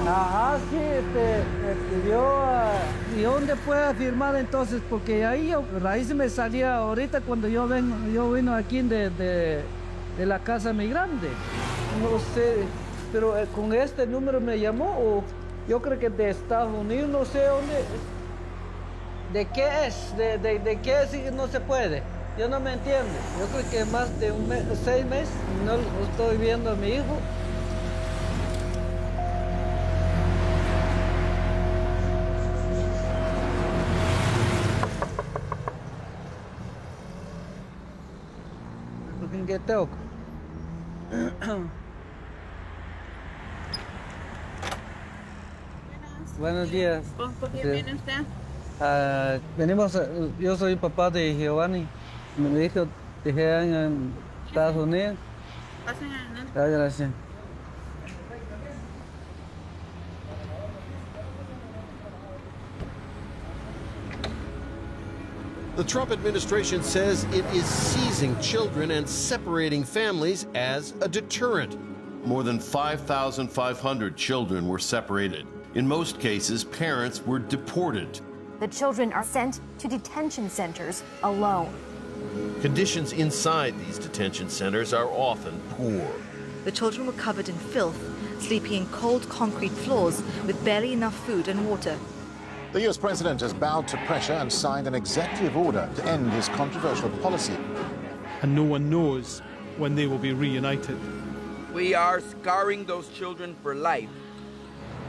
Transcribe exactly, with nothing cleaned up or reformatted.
Ajá, sí, este, me pidió, uh, ¿y dónde puedo firmar entonces? Porque ahí, yo, ahí se me salía ahorita cuando yo vengo, yo vino aquí de, de, de la casa migrante. No sé, pero eh, con este número me llamó, o yo creo que de Estados Unidos, no sé dónde. ¿De qué es? ¿De, de, de qué es y no se puede? Yo no me entiendo. Yo creo que más de un mes, seis meses no estoy viendo a mi hijo. ¿Qué tengo? Buenos días. ¿Por qué viene usted? Uh, venimos, a, yo soy papá de Giovanni. Mi hijo dejé en Estados Unidos. Pasen adelante. Ah, gracias. The Trump administration says it is seizing children and separating families as a deterrent. More than five thousand five hundred children were separated. In most cases, parents were deported. The children are sent to detention centers alone. Conditions inside these detention centers are often poor. The children were covered in filth, sleeping in cold concrete floors with barely enough food and water. The U S president has bowed to pressure and signed an executive order to end his controversial policy. And no one knows when they will be reunited. We are scarring those children for life